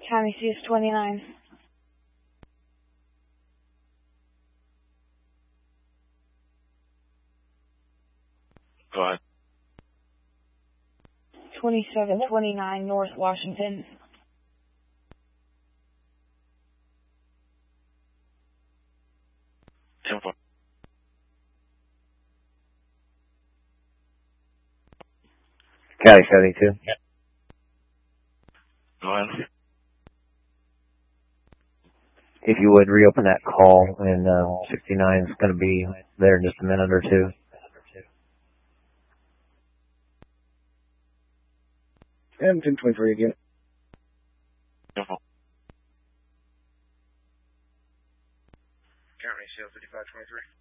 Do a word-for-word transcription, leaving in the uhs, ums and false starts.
County C S twenty-nine. Go ahead. twenty-seven twenty-nine North Washington. ten four. County seventy-two. Go ahead. If you would reopen that call, and uh, sixty-nine is going to be there in just a minute or two. And ten twenty-three again. ten four. County C L fifty-five twenty-three.